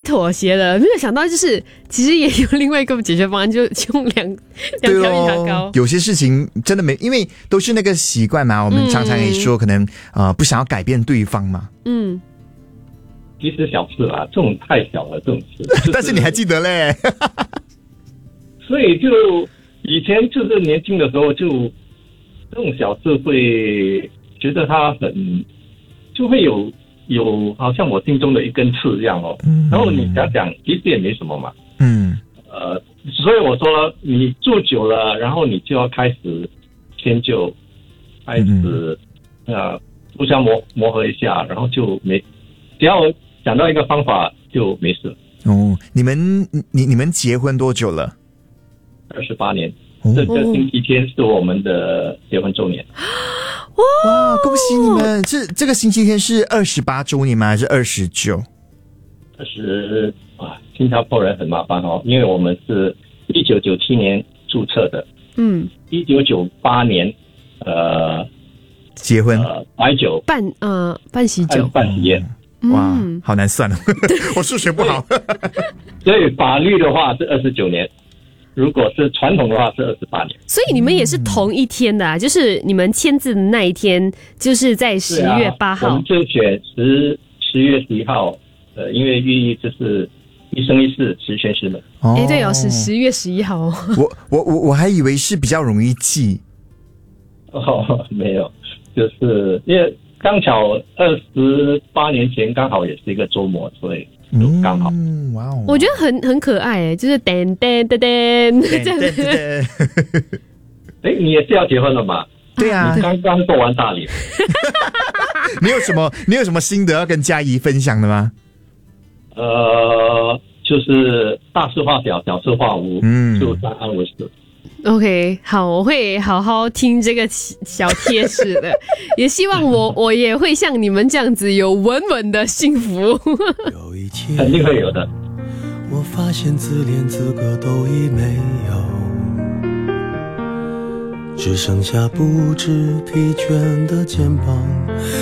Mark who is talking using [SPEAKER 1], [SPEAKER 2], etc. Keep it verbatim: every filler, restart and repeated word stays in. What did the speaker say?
[SPEAKER 1] 妥协了，没有想到就是其实也有另外一个解决方案，就用两两条牙膏、哦。
[SPEAKER 2] 有些事情真的没，因为都是那个习惯嘛，我们常常也说可能、嗯、呃不想要改变对方嘛。
[SPEAKER 1] 嗯，
[SPEAKER 3] 其实小事啦，这种太小了，这种事。就是、
[SPEAKER 2] 但是你还记得嘞？
[SPEAKER 3] 所以就以前就是年轻的时候就，这种小事会觉得他很，就会有有好像我心中的一根刺一样哦。嗯、然后你想想，其实也没什么嘛。嗯。呃，所以我说你住久了，然后你就要开始迁就，开始、嗯、呃互相磨磨合一下，然后就没，只要想到一个方法就没事。
[SPEAKER 2] 哦，你们你你们结婚多久了？
[SPEAKER 3] 二十八年，这个星期天是我们的结婚周年。
[SPEAKER 2] 哇，恭喜你们！这这个星期天是二十八周年吗？还是二十九？
[SPEAKER 3] 二十啊，新加坡人很麻烦哦，因为我们是一九九七年注册的，嗯，一九九八年呃
[SPEAKER 2] 结婚，
[SPEAKER 3] 呃白酒
[SPEAKER 1] 办呃办喜酒
[SPEAKER 3] 办喜宴。
[SPEAKER 2] 哇，好难算哦，我数学不好。
[SPEAKER 3] 所以法律的话是二十九年。如果是传统的话是二十八年，
[SPEAKER 1] 所以你们也是同一天的啊，就是你们签字的那一天，就是在十月八号。
[SPEAKER 3] 啊、我们就选十十月十一号，呃，因为寓意就是一生一世，十全十美。
[SPEAKER 1] 哎、欸，对哦，是十月十一号哦。
[SPEAKER 2] 我我我我还以为是比较容易记。
[SPEAKER 3] 哦，没有，就是因为刚巧二十八年前刚好也是一个周末，所以。嗯，刚好，
[SPEAKER 1] 哇哦！我觉得很很可爱诶，就是噔噔噔噔这样子。
[SPEAKER 3] 哎，你也是要结婚了吗？
[SPEAKER 2] 对啊，
[SPEAKER 3] 你刚刚做完大礼。
[SPEAKER 2] 你有什么你有什么心得要跟嘉怡分享的吗？
[SPEAKER 3] 呃，就是大事化小，小事化无，嗯，就相安无事。
[SPEAKER 1] OK， 好，我会好好听这个小贴士的，也希望我我也会像你们这样子有稳稳的幸福。
[SPEAKER 3] 有一天肯定会有的。
[SPEAKER 4] 我发现自怜资格都已没有，只剩下不知疲倦的肩膀。